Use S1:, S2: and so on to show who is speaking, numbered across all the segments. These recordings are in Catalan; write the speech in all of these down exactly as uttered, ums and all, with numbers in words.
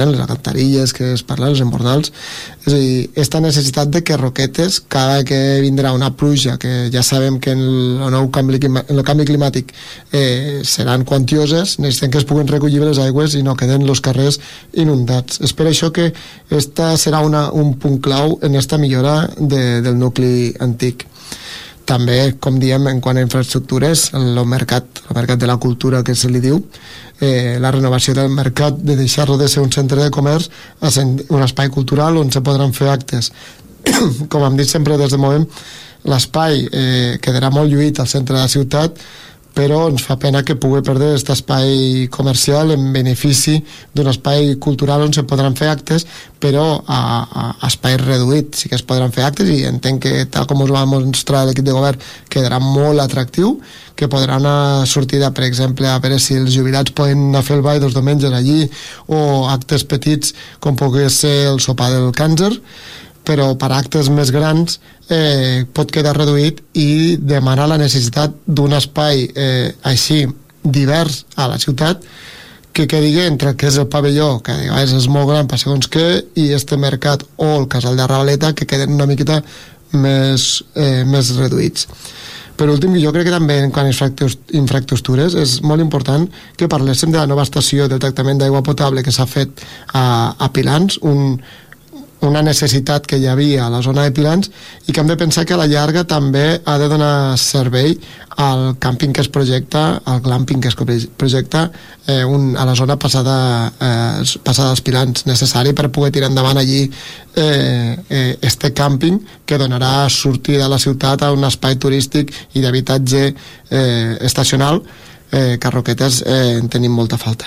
S1: les alcantarilles que es parlen, els embornals. És a dir, aquesta necessitat de que Roquetes, cada que vindrà una pluja, que ja sabem que en el nou canvi, en el canvi climàtic eh, seran quantioses, necessitem que es puguin recollir les aigües i no queden els carrers inundats. És per això que esta serà una, un punt clau en esta millora de, del nucli antic. També, com diem, en quant a infraestructures, el mercat, el mercat de la cultura que se li diu, eh, la renovació del mercat, de deixar-lo de ser un centre de comerç a ser un espai cultural on se podran fer actes. Com hem dit sempre des de moment, l'espai eh, quedarà molt lluït al centre de la ciutat, però ens fa pena que pugui perdre aquest espai comercial en benefici d'un espai cultural on se podran fer actes, però a, a, a espai reduït sí que es podran fer actes, i entenc que, tal com us va mostrar l'equip de govern, quedarà molt atractiu, que podran sortir de, per exemple, a veure si els jubilats poden anar a fer el ball dels diumenges allí, o actes petits com pogués ser el sopar del càncer, però per actes més grans eh, pot quedar reduït, i demanar la necessitat d'un espai eh, així divers a la ciutat, que quedi entre el que és el pavelló, que a vegades és molt gran per segons què, i este mercat o el casal de Ravaleta, que queden una miqueta més, eh, més reduïts. Per últim, jo crec que també en quant a infraestructures és molt important que parléssim de la nova estació del tractament d'aigua potable que s'ha fet a, a Pilans, un una necessitat que hi havia a la zona de Pilans, i que hem de pensar que a la llarga també ha de donar servei al càmping que es projecta, al glamping que es projecta eh, un, a la zona passada, eh, passada dels Pilans, necessari per poder tirar endavant allí eh, eh, este càmping que donarà sortida a la ciutat a un espai turístic i d'habitatge eh, estacional, eh, que a Roquetes eh, en tenim molta falta.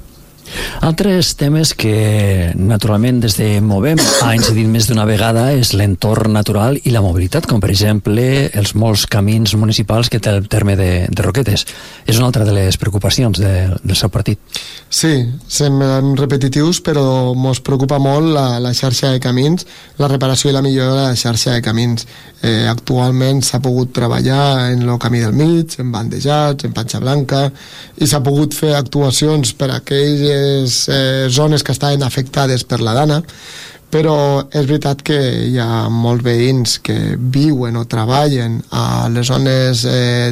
S2: Altres temes que naturalment des de Movem ha incidit més d'una vegada és l'entorn natural i la mobilitat, com per exemple els molts camins municipals que té el terme de, de Roquetes. És una altra de les preocupacions de, del seu partit.
S1: Sí, semblen repetitius, però ens preocupa molt la, la xarxa de camins, la reparació i la millora de la xarxa de camins. Eh, actualment s'ha pogut treballar en el camí del mig, en bandejats, en panxa blanca, i s'ha pogut fer actuacions per a aquelles eh, zones que estaven afectades per la dana, però és veritat que hi ha molts veïns que viuen o treballen a les zones eh,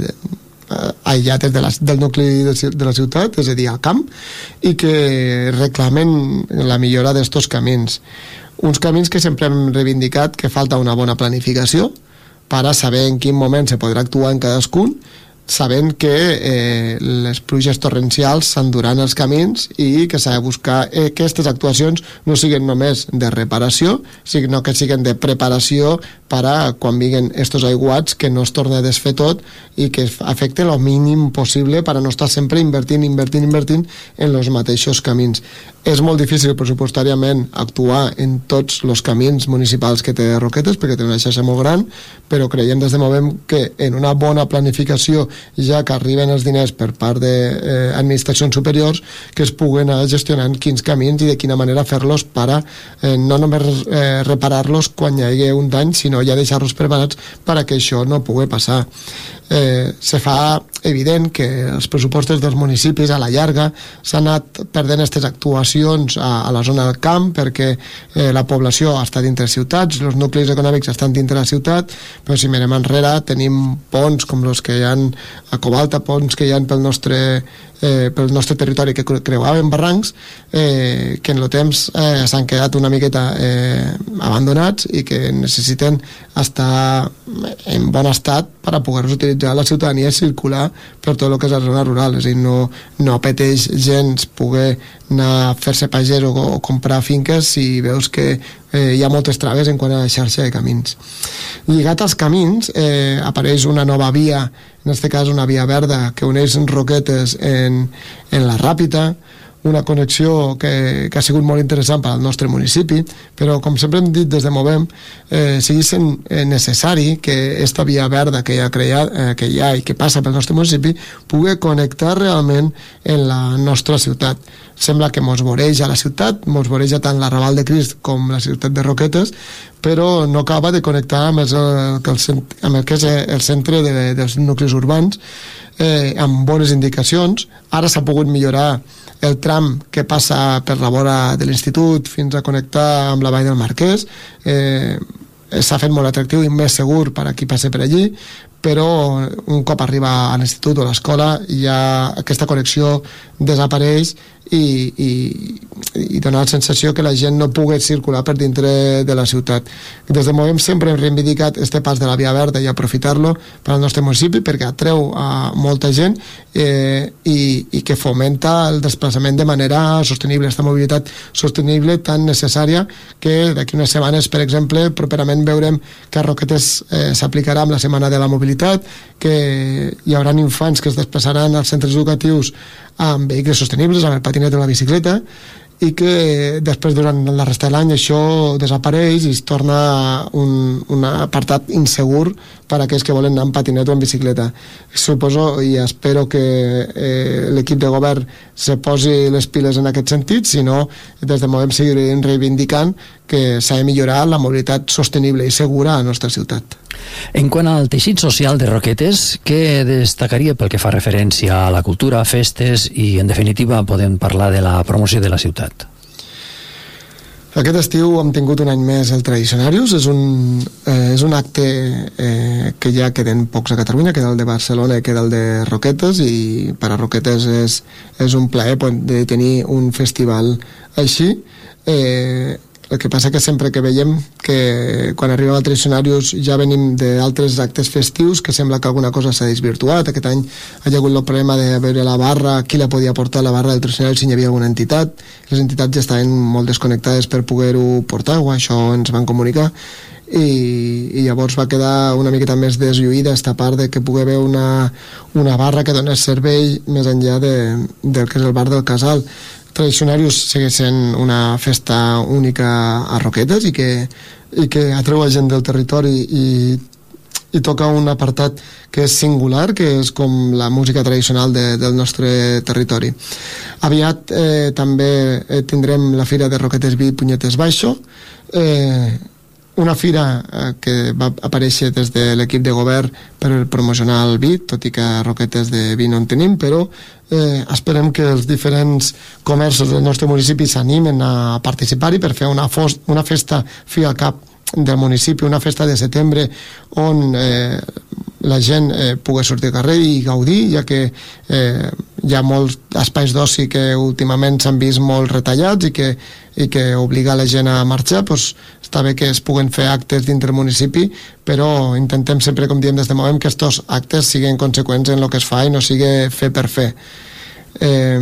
S1: aïllades de la, del nucli de, de la ciutat, és a dir, al camp, i que reclamen la millora d'estos camins. Uns camins que sempre hem reivindicat que falta una bona planificació per a saber en quin moment se podrà actuar en cadascun, sabent que eh, les pluges torrencials s'enduran els camins i que s'ha de buscar eh, que aquestes actuacions no siguin només de reparació, sinó que siguin de preparació per a quan vinguin estos aiguats, que no es torni a desfer tot i que afecte el mínim possible per a no estar sempre invertint, invertint, invertint en els mateixos camins. És molt difícil pressupostàriament actuar en tots els camins municipals que té Roquetes, perquè té una xarxa molt gran, però creiem des de Movem que en una bona planificació, ja que arriben els diners per part d'administracions eh, superiors, que es puguen anar gestionant quins camins i de quina manera fer-los per a eh, no només eh, reparar-los quan hi hagi un dany, sinó ja deixar-los preparats per a que això no pugui passar. Eh, se fa evident que els pressupostos dels municipis a la llarga s'han anat perdent aquestes actuacions a, a la zona del camp, perquè eh, la població està dintre ciutats, els nuclis econòmics estan dintre la ciutat, però si mirem enrere tenim ponts com els que hi ha a Covalta, ponts que hi ha pel nostre eh, pel nostre territori que creuaven barrancs eh, que en el temps eh, s'han quedat una miqueta eh, abandonats i que necessiten estar en bon estat per a poder utilitzar la ciutadania i circular per tot el que és la zona rural. És a dir, no, no apeteix gens poder anar a fer-se pagès o, o comprar finques si veus que eh, hi ha moltes traves en quant a la xarxa de camins. Lligat als camins eh, apareix una nova via, en aquest cas una via verda que uneix Roquetes en, en la Ràpita, una connexió que, que ha sigut molt interessant per al nostre municipi, però com sempre hem dit des de Movem, eh, sigui sent necessari que aquesta via verda que hi ha, creat, eh, que hi ha i que passa pel nostre municipi pugui connectar realment en la nostra ciutat. Sembla que mos voreja la ciutat, mos voreja tant la Raval de Crist com la ciutat de Roquetes, però no acaba de connectar amb el, amb el que és el centre de, dels nuclis urbans, eh, amb bones indicacions. Ara s'ha pogut millorar el tram que passa per la vora de l'institut fins a connectar amb la vall del Marquès. Eh, s'ha fet molt atractiu i més segur per a qui passi per allí, però un cop arriba a l'institut o a l'escola ja aquesta connexió desapareix i, i, i dona la sensació que la gent no pugui circular per dintre de la ciutat. Des de Movem sempre hem reivindicat este pas de la Via Verda i aprofitar-lo per al nostre municipi perquè atreu a molta gent eh, i, i que fomenta el desplaçament de manera sostenible, aquesta mobilitat sostenible tan necessària que d'aquí unes setmanes, per exemple, properament veurem que a Roquetes eh, s'aplicarà amb la Setmana de la Mobilitat, que hi haurà infants que es desplaçaran als centres educatius amb vehicles sostenibles, amb el patinet o la bicicleta, i que després durant la resta de l'any això desapareix i es torna un, un apartat insegur per a aquells que volen anar en patinet o en bicicleta. Suposo i espero que eh, l'equip de govern se posi les piles en aquest sentit, si no des de Movem seguirem reivindicant que s'ha de millorar la mobilitat sostenible i segura a la nostra ciutat.
S2: En quant al teixit social de Roquetes, què destacaria pel que fa referència a la cultura, festes i, en definitiva, podem parlar de la promoció de la ciutat?
S1: Aquest estiu hem tingut un any més el Tradicionarius, és un, eh, és un acte eh, que ja queden pocs a Catalunya, queda el de Barcelona i queda el de Roquetes, i per a Roquetes és, és un plaer de tenir un festival així. Eh, el que passa que sempre que veiem que quan arribem al Tradicionarius ja venim d'altres actes festius que sembla que alguna cosa s'ha desvirtuat. Aquest any hi ha hagut el problema de veure la barra, qui la podia portar la barra del Tradicionarius si hi havia alguna entitat. Les entitats ja estaven molt desconnectades per poder-ho portar, o això ens van comunicar, i, i llavors va quedar una miqueta més deslluïda esta part de que pugui haver una, una barra que donés servei més enllà de, del que és el bar del Casal. Tradicionarius segueix sent una festa única a Roquetes i que, i que atreu a gent del territori i, i toca un apartat que és singular, que és com la música tradicional de, del nostre territori. Aviat eh, també eh, tindrem la Fira de Roquetes Vi Punyetes Baixo, eh, una fira eh, que va aparèixer des de l'equip de govern per promocionar el vi, tot i que a Roquetes de vi no en tenim, però eh, esperem que els diferents comerços del nostre municipi s'animen a participar-hi per fer una, fos, una festa fi al cap del municipi, una festa de setembre on eh, la gent eh, pugui sortir al carrer i gaudir, ja que eh, hi ha molts espais d'oci que últimament s'han vist molt retallats i que, i que obliga la gent a marxar. Pues, està bé que es puguen fer actes dintre del municipi, però intentem sempre, com diem des de Movem, que aquests actes siguin conseqüents en el que es fa i no sigui fer per fer. Eh,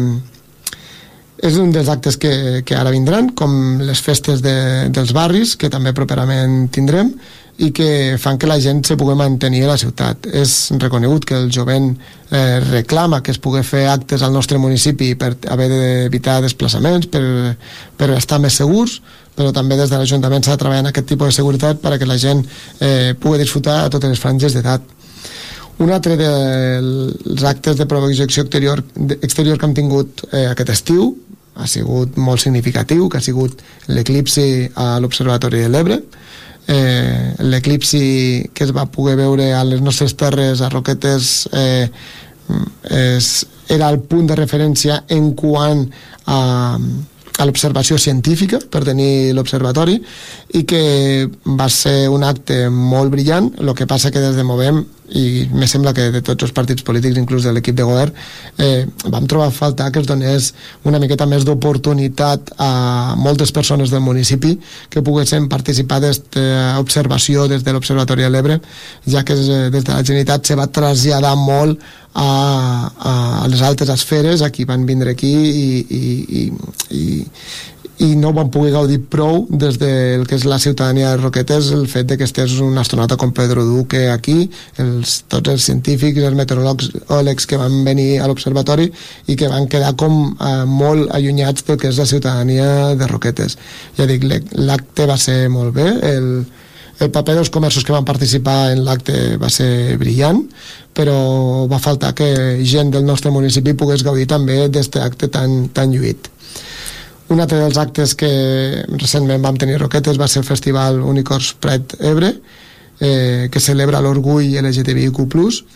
S1: és un dels actes que, que ara vindran, com les festes de, dels barris, que també properament tindrem, i que fan que la gent se pugui mantenir a la ciutat. És reconegut que el jovent eh, reclama que es pugui fer actes al nostre municipi per haver d'evitar desplaçaments, per, per estar més segurs, però també des de l'Ajuntament s'ha de treballar en aquest tipus de seguretat perquè la gent eh, pugui disfrutar a totes les franges d'edat. Un altre dels actes de projecció exterior, exterior que hem tingut eh, aquest estiu ha sigut molt significatiu, que ha sigut l'eclipsi a l'Observatori de l'Ebre. Eh, l'eclipsi que es va poder veure a les nostres terres, a Roquetes, eh, és, era el punt de referència en quant a, a l'observació científica per tenir l'observatori, i que va ser un acte molt brillant. El que passa que des de Movem, i me sembla que de tots els partits polítics, inclús de l'equip de govern, eh, vam trobar a faltar que es donés una miqueta més d'oportunitat a moltes persones del municipi que poguessin participar d'esta observació des de l'Observatori de l'Ebre, ja que des de la Generalitat se va traslladar molt a, a les altes esferes, aquí van vindre aquí i, i, i, i i no van poder gaudir prou des del que és la ciutadania de Roquetes el fet de que estés un astronauta com Pedro Duque aquí, els, tots els científics i els meteoròlegs que van venir a l'observatori i que van quedar com eh, molt allunyats del que és la ciutadania de Roquetes. Ja dic, l'acte va ser molt bé, el, el paper dels comerços que van participar en l'acte va ser brillant, però va faltar que gent del nostre municipi pogués gaudir també d'aquest acte tan, tan lluït. Un altre dels actes que recentment vam tenir a Roquetes va ser el Festival Unicorns Pret Ebre, eh, que celebra l'orgull L G T B I Q plus,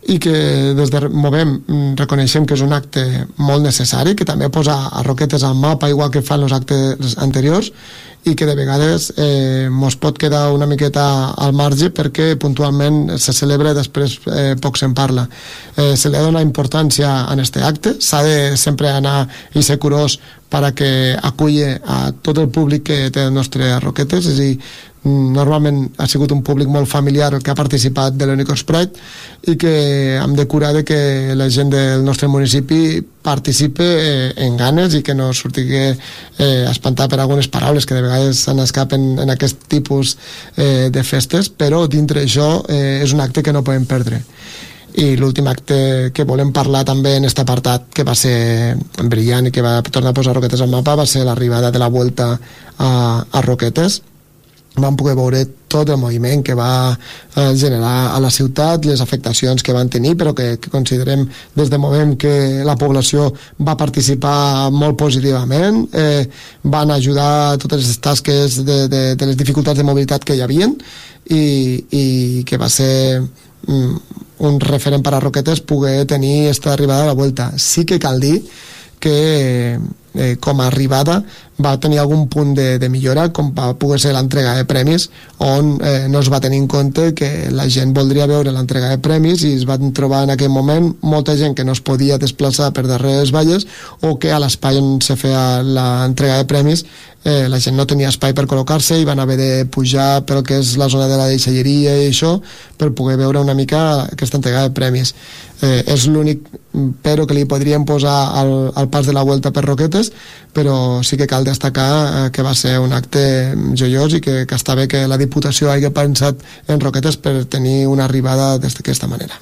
S1: i que des de Movem reconeixem que és un acte molt necessari, que també posa a Roquetes al mapa igual que fan els actes anteriors, i que de vegades eh, mos pot quedar una miqueta al marge perquè puntualment se celebra i després eh, poc se'n parla. Eh, se li ha donat importància en este acte, s'ha de sempre anar i ser curós perquè aculli a tot el públic que té el nostre Roquetes, és a dir, normalment ha sigut un públic molt familiar el que ha participat de l'Unicorns Pride i que hem de curar de que la gent del nostre municipi participe eh, en ganes i que no surti eh, espantat per algunes paraules que de vegades se n'escapen en aquest tipus eh, de festes, però dintre això eh, és un acte que no podem perdre. I l'últim acte que volem parlar també en aquest apartat, que va ser brillant i que va tornar a posar Roquetes al mapa, va ser l'arribada de la Vuelta a, a Roquetes. Vam poder veure tot el moviment que va eh, generar a la ciutat, les afectacions que van tenir, però que, que considerem des de Movem que la població va participar molt positivament, eh, van ajudar a totes les tasques de, de, de les dificultats de mobilitat que hi havien i, i que va ser mm, un referent per a Roquetes poder tenir aquesta arribada a la Vuelta. Sí que cal dir que eh, com a arribada va tenir algun punt de, de millora, com va poder ser l'entrega de premis, on eh, no es va tenir en compte que la gent voldria veure l'entrega de premis i es van trobar en aquell moment molta gent que no es podia desplaçar per darrere les valles o que a l'espai on se feia l'entrega de premis eh, la gent no tenia espai per col·locar-se i van haver de pujar pel que és la zona de la deixalleria i això per poder veure una mica aquesta entrega de premis. Eh, és l'únic però que li podríem posar al, al pas de la Vuelta per Roquetes, però sí que cal destacar eh, que va ser un acte joiós i que, que està bé que la Diputació hagi pensat en Roquetes per tenir una arribada d'aquesta manera.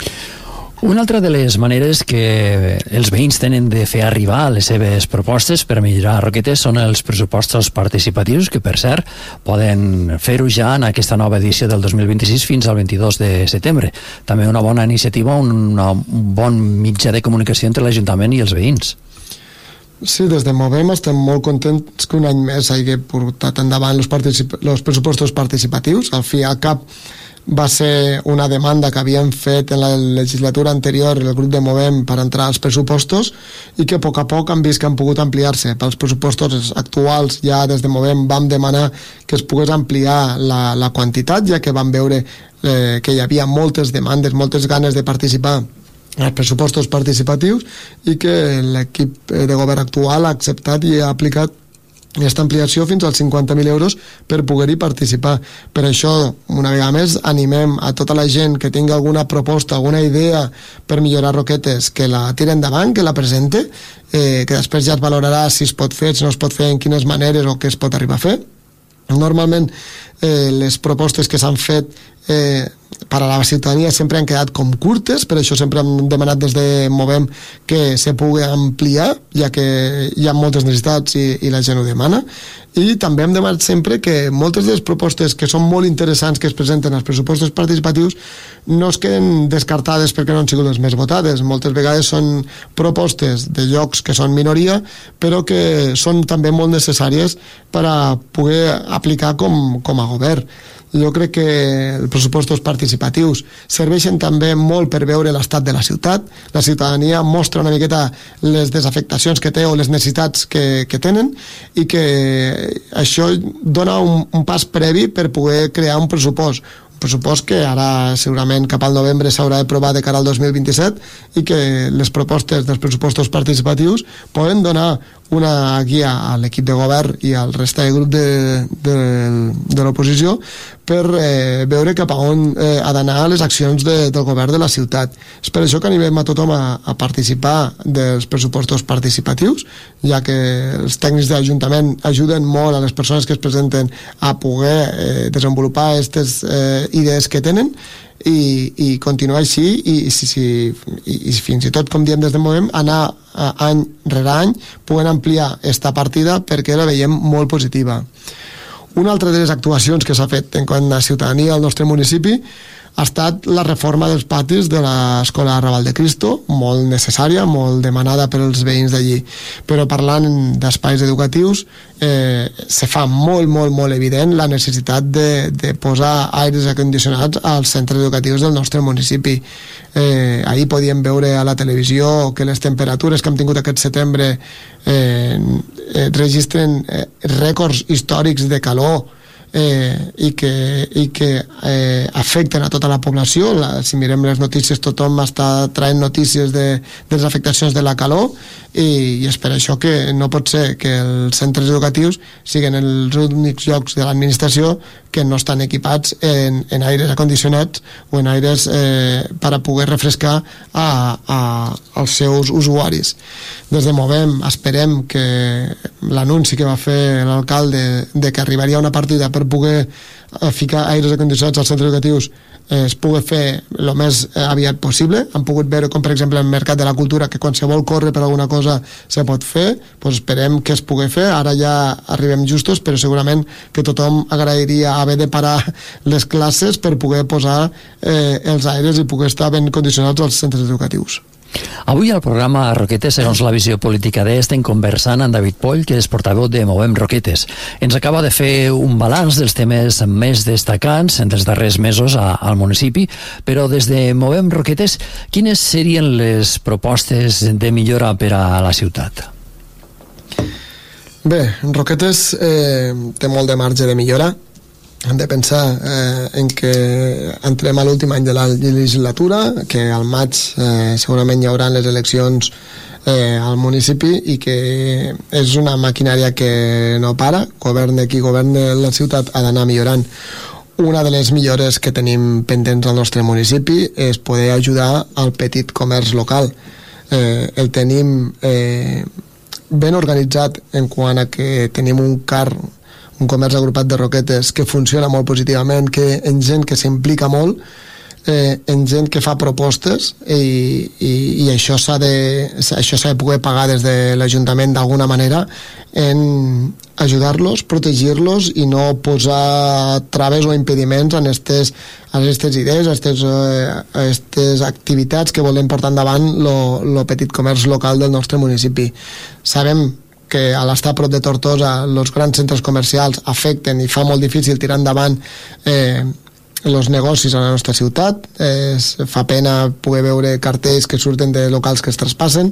S2: Una altra de les maneres que els veïns tenen de fer arribar les seves propostes per millorar Roquetes són els pressupostos participatius, que per cert poden fer-ho ja en aquesta nova edició del dos mil vint-i-sis fins al vint-i-dos de setembre. També una bona iniciativa, un, un bon mitjà de comunicació entre l'Ajuntament i els veïns.
S1: Sí, des de Movem estem molt contents que un any més hagi portat endavant els, particip- els pressupostos participatius. Al fi i al cap va ser una demanda que havíem fet en la legislatura anterior el grup de Movem per entrar als pressupostos i que a poc a poc han vist que han pogut ampliar-se. Pels pressupostos actuals ja des de Movem vam demanar que es pogués ampliar la, la quantitat, ja que vam veure eh, que hi havia moltes demandes, moltes ganes de participar els pressupostos participatius i que l'equip de govern actual ha acceptat i ha aplicat aquesta ampliació fins als cinquanta mil euros per poder-hi participar. Per això, una vegada més, animem a tota la gent que tingui alguna proposta, alguna idea per millorar Roquetes, que la tire endavant, que la presente, eh, que després ja es valorarà si es pot fer, si no es pot fer, en quines maneres o què es pot arribar a fer. Normalment eh, les propostes que s'han fet eh, per a la ciutadania sempre han quedat com curtes, per això sempre hem demanat des de Movem que se pugui ampliar, ja que hi ha moltes necessitats i, i la gent ho demana, i també hem demanat sempre que moltes de les propostes que són molt interessants que es presenten als pressupostos participatius no es queden descartades perquè no han sigut les més votades. Moltes vegades són propostes de llocs que són minoria però que són també molt necessàries per a poder aplicar com, com a govern. Jo crec que els pressupostos participatius serveixen també molt per veure l'estat de la ciutat. La ciutadania mostra una miqueta les desafectacions que té o les necessitats que, que tenen i que això dona un, un pas previ per poder crear un pressupost. Un pressupost que ara segurament cap al novembre s'haurà de provar de cara al dos mil vint-i-set i que les propostes dels pressupostos participatius poden donar una guia a l'equip de govern i al resta de grup de, de, de l'oposició per eh, veure cap a on eh, ha d'anar les accions de, del govern de la ciutat. És per això que animem a tothom a, a participar dels pressupostos participatius, ja que els tècnics de l'Ajuntament ajuden molt a les persones que es presenten a poder eh, desenvolupar aquestes eh, idees que tenen i, i continuar així i, i, i, i, i fins i tot, com diem des de Movem, anar a, any rere any poden ampliar esta partida perquè la veiem molt positiva. Una altra de les actuacions que s'ha fet en quant a ciutadania al nostre municipi ha estat la reforma dels patis de l'escola Raval de Cristo, molt necessària, molt demanada pels veïns d'allí. Però parlant d'espais educatius, eh, se fa molt, molt, molt evident la necessitat de, de posar aires acondicionats als centres educatius del nostre municipi. Eh, ahir podíem veure a la televisió que les temperatures que hem tingut aquest setembre eh, eh, registren eh, rècords històrics de calor, Eh, i que, i que eh, afecten a tota la població. La, si mirem les notícies, tothom està traient notícies de, de les afectacions de la calor, i, i és per això que no pot ser que els centres educatius siguin els únics llocs de l'administració que no estan equipats en, en aires acondicionats o en aires eh, per a poder refrescar a, a, als seus usuaris. Des de Movem esperem que l'anunci que va fer l'alcalde de que arribaria una partida per poder ficar aires acondicionats als centres educatius es pugui fer el més aviat possible. Hem pogut veure com, per exemple, el Mercat de la Cultura, que quan se vol córrer per alguna cosa se pot fer, doncs esperem que es pugui fer. Ara ja arribem justos, però segurament que tothom agrairia haver de parar les classes per poder posar eh, els aires i poder estar ben condicionats als centres educatius.
S2: Avui al programa Roquetes, segons la visió política d'E, estem conversant amb David Poll, que és portaveu de Movem Roquetes. Ens acaba de fer un balanç dels temes més destacants en els darrers mesos a, al municipi, però des de Movem Roquetes, quines serien les propostes de millora per a la ciutat?
S1: Bé, Roquetes eh, té molt de marge de millora. Hem de pensar eh, en que entrem a l'últim any de la legislatura, que al maig eh, segurament hi haurà les eleccions eh, al municipi, i que és una maquinària que no para. Governe qui governe la ciutat ha d'anar millorant. Una de les millores que tenim pendents al nostre municipi és poder ajudar al petit comerç local. Eh, el tenim eh, ben organitzat en quant a que tenim un car un comerç agrupat de Roquetes que funciona molt positivament, que en gent que s'implica molt, eh, en gent que fa propostes, i, i, i això s'ha de, això s'ha de poder pagar des de l'Ajuntament d'alguna manera, en ajudar-los, protegir-los i no posar traves o impediments en aquestes a aquestes idees, a aquestes, a aquestes activitats que volem portar endavant el petit comerç local del nostre municipi. Sabem que a l'estar a prop de Tortosa els grans centres comercials afecten i fa molt difícil tirar endavant eh, els negocis a la nostra ciutat. Eh, fa pena poder veure cartells que surten de locals que es traspassen,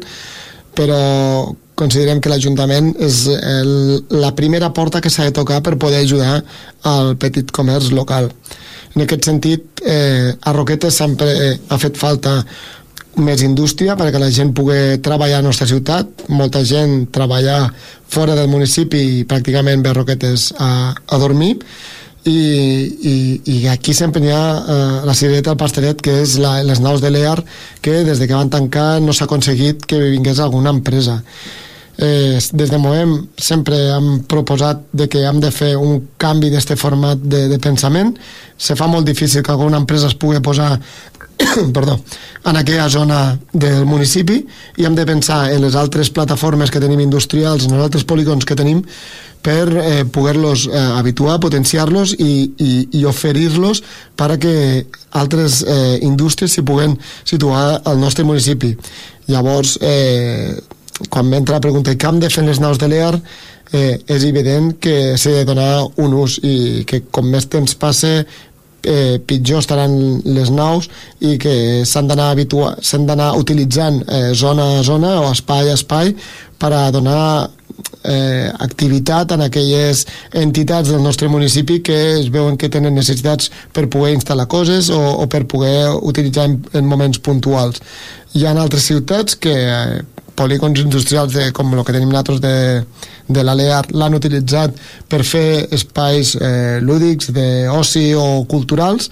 S1: però considerem que l'Ajuntament és el, la primera porta que s'ha de tocar per poder ajudar al petit comerç local. En aquest sentit, eh, a Roquetes sempre eh, ha fet falta més indústria perquè la gent pugui treballar a la nostra ciutat. Molta gent treballa fora del municipi i pràcticament ve a Roquetes a, a dormir, i, i, i aquí sempre hi ha eh, la cirereta al pastaret, que és la, les naus de l'E A R, que des de que van tancar no s'ha aconseguit que vingués alguna empresa. Eh, des de Movem sempre hem proposat de que hem de fer un canvi d'este format de, de pensament. Se fa molt difícil que alguna empresa es pugui posar perdó, en aquella zona del municipi, i hem de pensar en les altres plataformes que tenim industrials, en els altres polígons que tenim, per eh, poder-los eh, habituar, potenciar-los i, i, i oferir-los per a que altres eh, indústries s'hi puguen situar al nostre municipi. Llavors, eh, quan m'entra la pregunta què hem de fer en les naus de l'E A R, eh, és evident que s'ha de donar un ús, i que com més temps passe Eh, pitjor estaran les naus, i que s'han d'anar habitua- s'han d'anar utilitzant eh, zona a zona o espai a espai per a donar eh, activitat en aquelles entitats del nostre municipi que es veuen que tenen necessitats per poder instal·lar coses o, o per poder utilitzar en, en moments puntuals. Hi ha altres ciutats que eh, polígons industrials de, com el que tenim nosaltres de, de l'A L E A R l'han utilitzat per fer espais eh, lúdics, d'oci o culturals,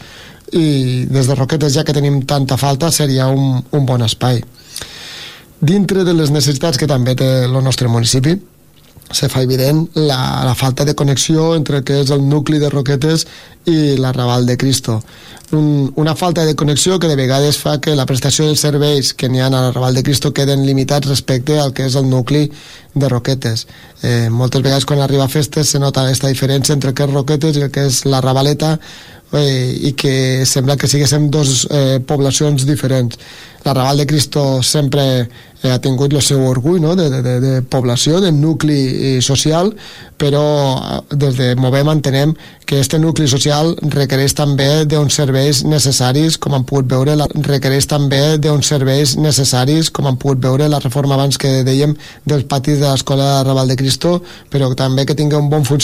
S1: i des de Roquetes, ja que tenim tanta falta, seria un, un bon espai. Dintre de les necessitats que també té el nostre municipi, se fa evident la, la falta de connexió entre el que és el nucli de Roquetes i la Raval de Cristo. Un, una falta de connexió que de vegades fa que la prestació dels serveis que n'hi ha a la Raval de Cristo queden limitats respecte al que és el nucli de Roquetes. Eh, moltes vegades quan arriba a festes se nota aquesta diferència entre el que és Roquetes i el que és la Ravaleta, eh, i que sembla que siguéssim dos eh, poblacions diferents. La Raval de Cristo sempre eh, ha tingut el seu orgull, no?, de, de, de població, de nucli social, però des de Movem entenem que aquest nucli social requereix també d'uns serveis necessaris, com han pogut veure, la, requereix també d'uns serveis necessaris, com han pogut veure la reforma abans que dèiem dels patis de l'escola Raval de Cristo, però també que tingui un bon funcionament